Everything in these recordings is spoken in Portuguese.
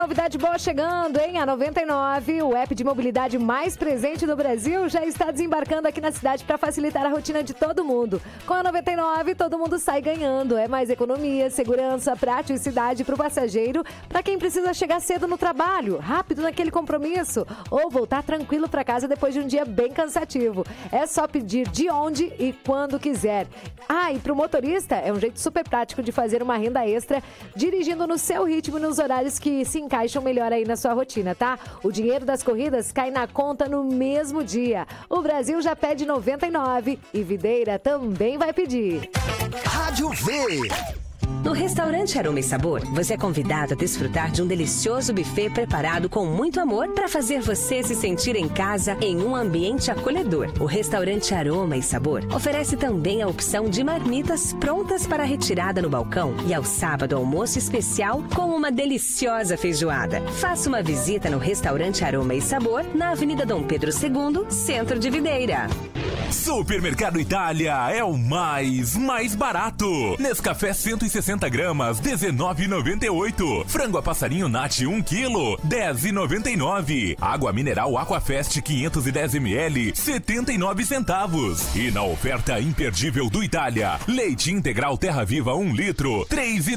Novidade boa chegando, hein? A 99, o app de mobilidade mais presente do Brasil, já está desembarcando aqui na cidade para facilitar a rotina de todo mundo. Com a 99, todo mundo sai ganhando. É mais economia, segurança, praticidade para o passageiro, para quem precisa chegar cedo no trabalho, rápido naquele compromisso, ou voltar tranquilo para casa depois de um dia bem cansativo. É só pedir de onde e quando quiser. Ah, e para o motorista, é um jeito super prático de fazer uma renda extra, dirigindo no seu ritmo e nos horários que se encaixam melhor aí na sua rotina, tá? O dinheiro das corridas cai na conta no mesmo dia. O Brasil já pede 99 e Videira também vai pedir. Rádio V. No restaurante Aroma e Sabor, você é convidado a desfrutar de um delicioso buffet preparado com muito amor para fazer você se sentir em casa em um ambiente acolhedor. O restaurante Aroma e Sabor oferece também a opção de marmitas prontas para retirada no balcão e ao sábado almoço especial com uma deliciosa feijoada. Faça uma visita no restaurante Aroma e Sabor na Avenida Dom Pedro II, Centro de Videira. Supermercado Itália é o mais barato. Nescafé 160 gramas, R$19,98. Frango a passarinho Nat 1 kg, R$10,99. Água mineral Aquafest 510 ml, 79 centavos. E na oferta imperdível do Itália, leite integral Terra Viva 1 litro,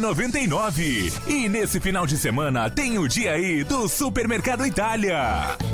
R$3,99. E nesse final de semana tem o dia aí do Supermercado Itália.